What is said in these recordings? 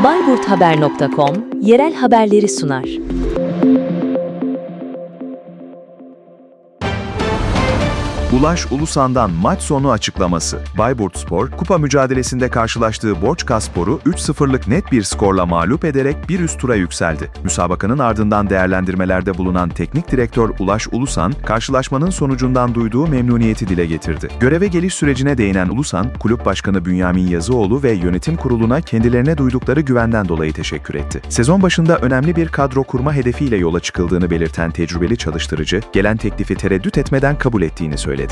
bayburthaber.com yerel haberleri sunar. Ulaş Ulusan'dan maç sonu açıklaması. Bayburtspor, kupa mücadelesinde karşılaştığı Borçkaspor'u 3-0'lık net bir skorla mağlup ederek bir üst tura yükseldi. Müsabakanın ardından değerlendirmelerde bulunan teknik direktör Ulaş Ulusan, karşılaşmanın sonucundan duyduğu memnuniyeti dile getirdi. Göreve geliş sürecine değinen Ulusan, kulüp başkanı Bünyamin Yazıoğlu ve yönetim kuruluna kendilerine duydukları güvenden dolayı teşekkür etti. Sezon başında önemli bir kadro kurma hedefiyle yola çıkıldığını belirten tecrübeli çalıştırıcı, gelen teklifi tereddüt etmeden kabul ettiğini söyledi.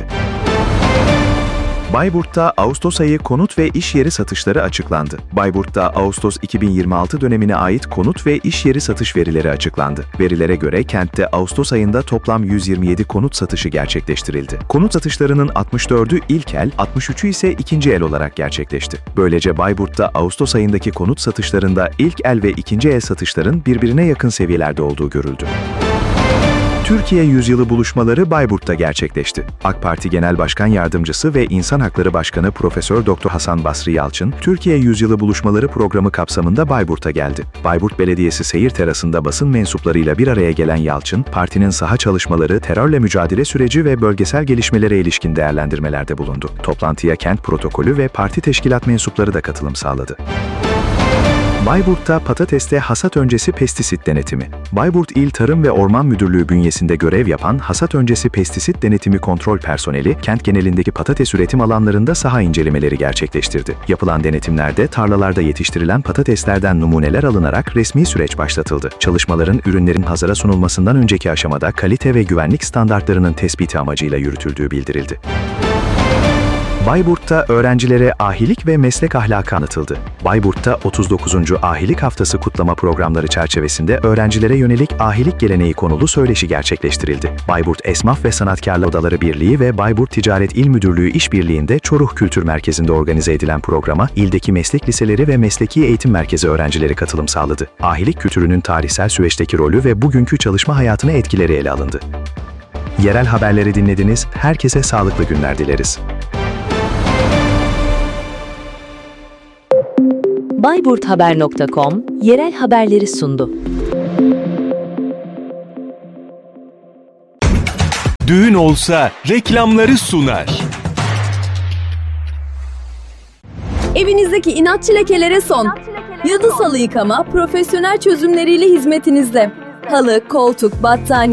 Bayburt'ta Ağustos ayı konut ve iş yeri satışları açıklandı. Bayburt'ta Ağustos 2026 dönemine ait konut ve iş yeri satış verileri açıklandı. Verilere göre kentte Ağustos ayında toplam 127 konut satışı gerçekleştirildi. Konut satışlarının 64'ü ilk el, 63'ü ise ikinci el olarak gerçekleşti. Böylece Bayburt'ta Ağustos ayındaki konut satışlarında ilk el ve ikinci el satışların birbirine yakın seviyelerde olduğu görüldü. Türkiye Yüzyılı buluşmaları Bayburt'ta gerçekleşti. AK Parti Genel Başkan Yardımcısı ve İnsan Hakları Başkanı Profesör Doktor Hasan Basri Yalçın, Türkiye Yüzyılı buluşmaları programı kapsamında Bayburt'a geldi. Bayburt Belediyesi seyir terasında basın mensuplarıyla bir araya gelen Yalçın, partinin saha çalışmaları, terörle mücadele süreci ve bölgesel gelişmelere ilişkin değerlendirmelerde bulundu. Toplantıya kent protokolü ve parti teşkilat mensupları da katılım sağladı. Bayburt'ta patateste hasat öncesi pestisit denetimi. Bayburt İl Tarım ve Orman Müdürlüğü bünyesinde görev yapan hasat öncesi pestisit denetimi kontrol personeli, kent genelindeki patates üretim alanlarında saha incelemeleri gerçekleştirdi. Yapılan denetimlerde tarlalarda yetiştirilen patateslerden numuneler alınarak resmi süreç başlatıldı. Çalışmaların ürünlerin hazıra sunulmasından önceki aşamada kalite ve güvenlik standartlarının tespiti amacıyla yürütüldüğü bildirildi. Bayburt'ta öğrencilere ahilik ve meslek ahlakı anlatıldı. Bayburt'ta 39. Ahilik Haftası kutlama programları çerçevesinde öğrencilere yönelik ahilik geleneği konulu söyleşi gerçekleştirildi. Bayburt Esnaf ve Sanatkarlar Odaları Birliği ve Bayburt Ticaret İl Müdürlüğü işbirliğinde Çoruh Kültür Merkezi'nde organize edilen programa, ildeki meslek liseleri ve mesleki eğitim merkezi öğrencileri katılım sağladı. Ahilik kültürünün tarihsel süreçteki rolü ve bugünkü çalışma hayatına etkileri ele alındı. Yerel haberleri dinlediniz, herkese sağlıklı günler dileriz. bayburthaber.com yerel haberleri sundu. Düğün olsa reklamları sunar. Evinizdeki inatçı lekelere son. Yıldız Halı Yıkama profesyonel çözümleriyle hizmetinizde. Halı, koltuk, battaniye,